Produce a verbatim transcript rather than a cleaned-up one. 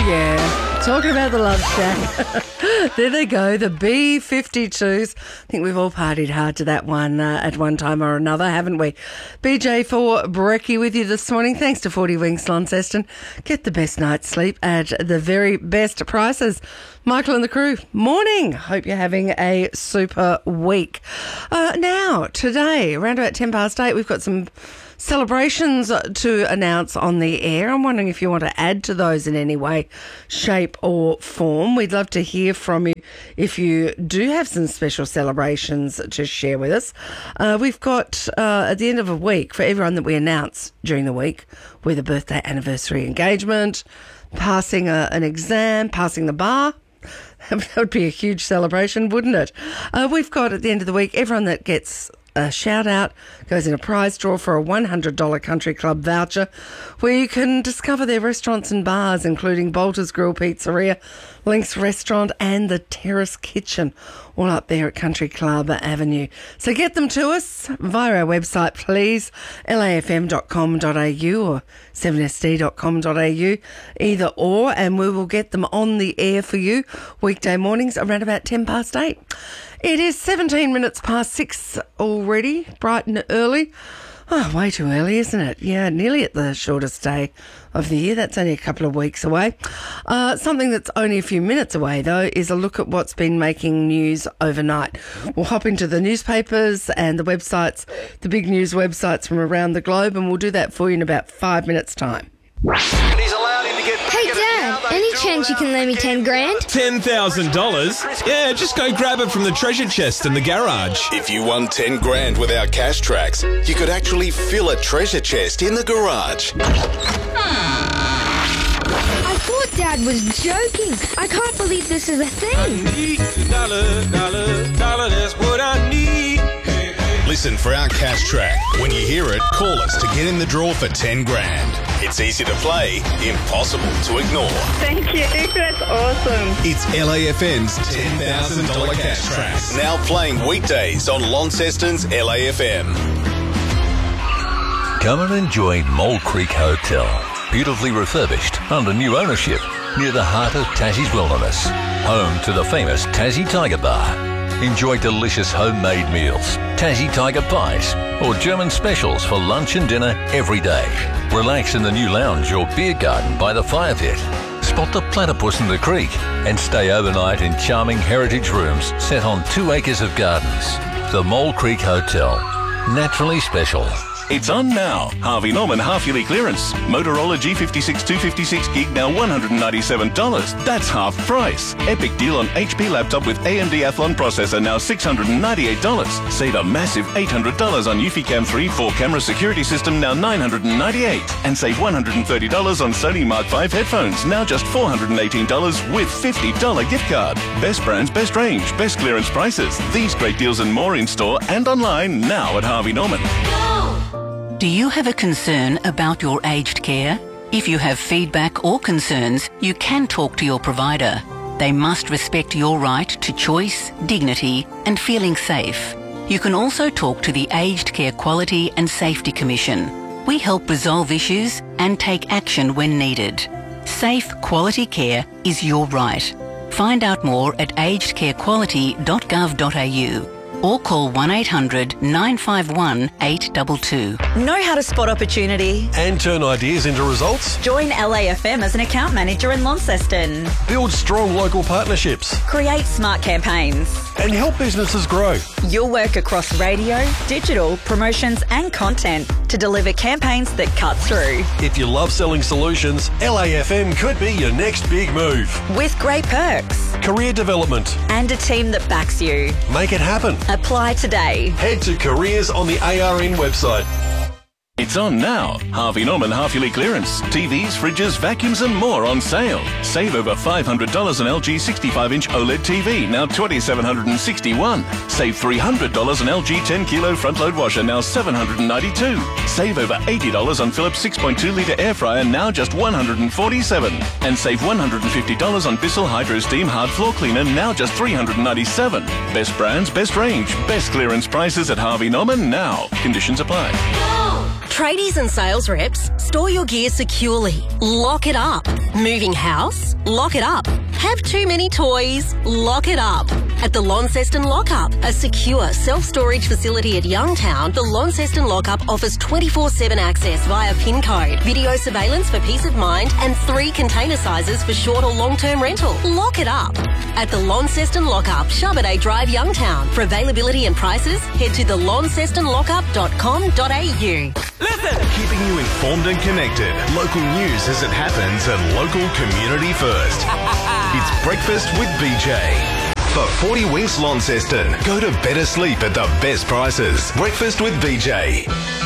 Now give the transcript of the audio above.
yeah. Talking about the Love Shack. There they go, the B fifty-twos. I think we've all partied hard to that one uh, at one time or another, haven't we? B J for Brekkie with you this morning. Thanks to forty Winks Launceston. Get the best night's sleep at the very best prices. Michael and the crew, morning. Hope you're having a super week. Uh, now, today, around about ten past eight, we've got some celebrations to announce on the air. I'm wondering if you want to add to those in any way, shape or form. We'd love to hear from you if you do have some special celebrations to share with us. Uh, we've got, uh, at the end of a week, for everyone that we announce during the week, with a birthday, anniversary, engagement, passing a, an exam, passing the bar. That would be a huge celebration, wouldn't it? Uh, we've got, at the end of the week, everyone that gets a shout out goes in a prize draw for a one hundred dollars Country Club voucher where you can discover their restaurants and bars, including Bolter's Grill Pizzeria, Link's Restaurant and the Terrace Kitchen, all up there at Country Club Avenue. So get them to us via our website, please, L A F M dot com dot A U or seven S D dot com dot A U, either or, and we will get them on the air for you weekday mornings around about ten past eight. It is seventeen minutes past six already, bright and early. Oh, way too early, isn't it? Yeah, nearly at the shortest day of the year. That's only a couple of weeks away. Uh, something that's only a few minutes away, though, is a look at what's been making news overnight. We'll hop into the newspapers and the websites, the big news websites from around the globe, and we'll do that for you in about five minutes' time. And he's allowed him to get Hey, Dad, any chance you can lend me ten grand? ten thousand dollars? Yeah, just go grab it from the treasure chest in the garage. If you won ten grand with our cash tracks, you could actually fill a treasure chest in the garage. I thought Dad was joking. I can't believe this is a thing. Dollar, dollar, dollar, that's what I need. Listen for our cash track. When you hear it, call us to get in the draw for ten grand. It's easy to play, impossible to ignore. Thank you, that's awesome. It's L A F M's ten thousand dollars cash track. Now playing weekdays on Launceston's L A F M. Come and enjoy Mole Creek Hotel. Beautifully refurbished under new ownership near the heart of Tassie's wilderness. Home to the famous Tassie Tiger Bar. Enjoy delicious homemade meals, Tassie Tiger pies, or German specials for lunch and dinner every day. Relax in the new lounge or beer garden by the fire pit. Spot the platypus in the creek and stay overnight in charming heritage rooms set on two acres of gardens. The Mole Creek Hotel. Naturally special. It's on now. Harvey Norman half-yearly clearance. Motorola G fifty-six two fifty-six gig now one hundred ninety-seven dollars. That's half price. Epic deal on H P laptop with A M D Athlon processor now six hundred ninety-eight dollars. Save a massive eight hundred dollars on Eufy Cam three four camera security system now nine hundred ninety-eight dollars. And save one hundred thirty dollars on Sony Mark five headphones now just four hundred eighteen dollars with fifty dollars gift card. Best brands, best range, best clearance prices. These great deals and more in store and online now at Harvey Norman. Do you have a concern about your aged care? If you have feedback or concerns, you can talk to your provider. They must respect your right to choice, dignity, and feeling safe. You can also talk to the Aged Care Quality and Safety Commission. We help resolve issues and take action when needed. Safe, quality care is your right. Find out more at aged care quality dot gov dot a u. or call one eight hundred nine five one eight two two. Know how to spot opportunity? And turn ideas into results? Join L A F M as an account manager in Launceston. Build strong local partnerships. Create smart campaigns. And help businesses grow. You'll work across radio, digital, promotions and content to deliver campaigns that cut through. If you love selling solutions, L A F M could be your next big move. With great perks. Career development. And a team that backs you. Make it happen. Apply today. Head to careers on the A R N website. It's on now. Harvey Norman half-yearly clearance. T Vs, fridges, vacuums and more on sale. Save over five hundred dollars on L G sixty-five inch OLED T V, now two thousand seven hundred sixty-one dollars. Save three hundred dollars on L G ten kilo front-load washer, now seven hundred ninety-two dollars. Save over eighty dollars on Philips six point two litre air fryer, now just one hundred forty-seven dollars. And save one hundred fifty dollars on Bissell Hydro Steam hard floor cleaner, now just three hundred ninety-seven dollars. Best brands, best range, best clearance prices at Harvey Norman now. Conditions apply. Tradies and sales reps, store your gear securely. Lock it up. Moving house? Lock it up. Have too many toys? Lock it up. At the Launceston Lockup, a secure self-storage facility at Youngtown, the Launceston Lockup offers twenty-four seven access via PIN code, video surveillance for peace of mind, and three container sizes for short or long-term rental. Lock it up. At the Launceston Lockup, Shabbaday Drive, Youngtown. For availability and prices, head to the launceston lockup dot com dot a u. Listen! Keeping you informed and connected. Local news as it happens and local community first. It's Breakfast with B J. For forty Winks Launceston, go to better sleep at the best prices. Breakfast with B J.